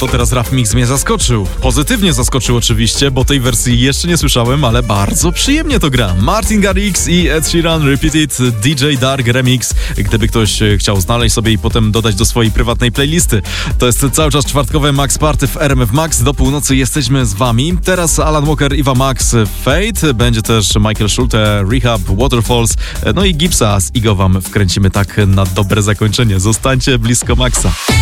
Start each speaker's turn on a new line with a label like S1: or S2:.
S1: to teraz Rap Mix mnie zaskoczył. Pozytywnie zaskoczył oczywiście, bo tej wersji jeszcze nie słyszałem, ale bardzo przyjemnie to gra. Martin Garrix i Ed Sheeran Repeated DJ Dark Remix. Gdyby ktoś chciał znaleźć sobie i potem dodać do swojej prywatnej playlisty. To jest cały czas czwartkowe Max Party w RMF Max. Do północy jesteśmy z wami. Teraz Alan Walker, Eva Max, Fate. Będzie też Michael Schulte, Rehab, Waterfalls. No i Gipsa z Igo wam wkręcimy tak na dobre zakończenie. Zostańcie blisko Maxa.